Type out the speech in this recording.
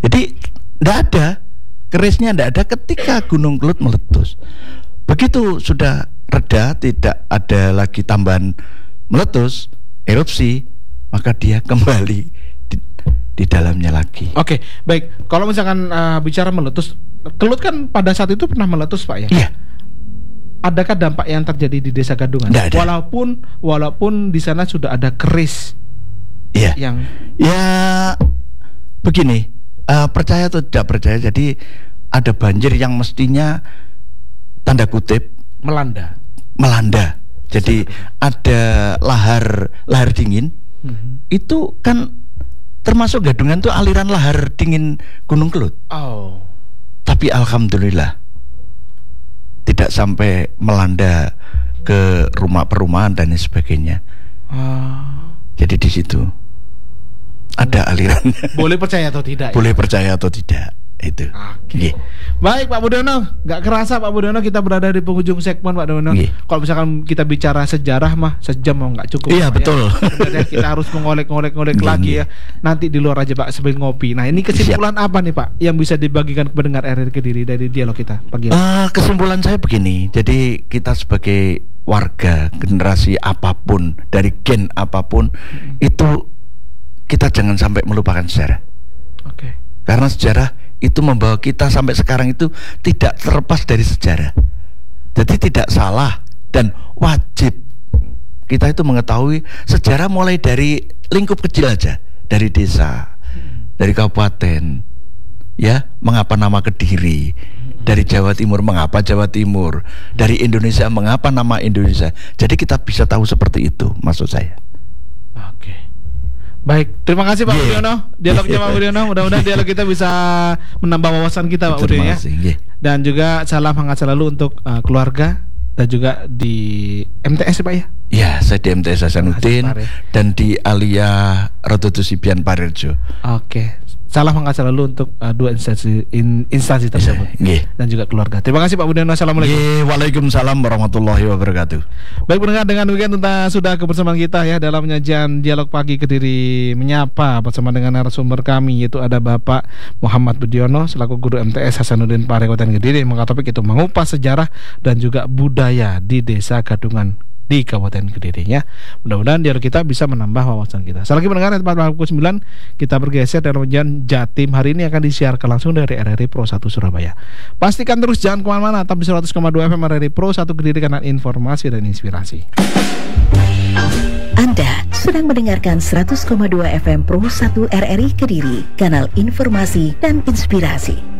Jadi tidak ada, kerisnya tidak ada ketika Gunung Kelut meletus. Begitu sudah reda, tidak ada lagi tambahan meletus, erupsi, maka dia kembali di dalamnya lagi. Oke, baik. Kalau misalkan bicara meletus, Kelut kan pada saat itu pernah meletus, Pak ya? Iya. Adakah dampak yang terjadi di Desa Gadungan? Nggak ada. Walaupun di sana sudah ada keris. Iya. Yang ya begini, percaya atau tidak percaya, jadi ada banjir yang mestinya tanda kutip melanda. Jadi ada lahar dingin. Itu kan termasuk Gadungan tuh aliran lahar dingin Gunung Kelut. Oh. Tapi alhamdulillah tidak sampai melanda ke rumah perumahan dan sebagainya. Jadi di situ ada alirannya. Boleh percaya atau tidak? Boleh percaya atau tidak. Itu. Okay. Baik Pak Budiono, nggak kerasa Pak Budiono kita berada di penghujung segmen Pak Budiono. Kalau misalkan kita bicara sejarah mah sejam mau nggak cukup. Iya betul. Ya. Kita harus mengolek lagi ya. Nanti di luar aja Pak sambil ngopi. Nah ini kesimpulan apa nih Pak yang bisa dibagikan ke pendengar RRI Kediri dari dialog kita pagi ini? Kesimpulan saya begini. Jadi kita sebagai warga generasi apapun dari gen apapun itu kita jangan sampai melupakan sejarah. Oke. Karena sejarah itu membawa kita sampai sekarang itu tidak terlepas dari sejarah. Jadi tidak salah dan wajib kita itu mengetahui sejarah mulai dari lingkup kecil aja, dari desa, dari kabupaten, ya, mengapa nama Kediri, dari Jawa Timur mengapa Jawa Timur, dari Indonesia mengapa nama Indonesia. Jadi kita bisa tahu seperti itu, maksud saya. Oke. Baik, terima kasih Pak Budiono. Dialognya Pak Budiono, mudah-mudahan dialog kita bisa menambah wawasan kita Pak Budiono ya. Dan juga salam hangat selalu untuk keluarga dan juga di MTS Pak ya. Ya, saya di MTS Hasanuddin dan di Alia Rodoto Sibian Parejo. Oke. Salam hangat selalu untuk dua instansi tersebut dan juga keluarga. Terima kasih Pak Budiono. Assalamualaikum. Waalaikumsalam warahmatullahi wabarakatuh. Baik pendengar, dengan weekend sudah kebersamaan kita ya dalam penyajian Dialog Pagi Kediri Menyapa bersama dengan narasumber kami, yaitu ada Bapak Muhammad Budiono selaku guru MTS Hasanuddin Pare Kabupaten Kediri, yang mengangkat topik itu mengupas sejarah dan juga budaya di Desa Gadungan di Kabupaten Kediri ya. Mudah-mudahan dialog kita bisa menambah wawasan kita. Sekali lagi pendengar, tepat pukul 9 kita bergeser dalam ujian Jatim hari ini akan disiarkan langsung dari RRI Pro 1 Surabaya. Pastikan terus jangan kemana-mana, tetap di 100,2 FM RRI Pro 1 Kediri, kanal informasi dan inspirasi. Anda sedang mendengarkan 100,2 FM Pro 1 RRI Kediri, kanal informasi dan inspirasi.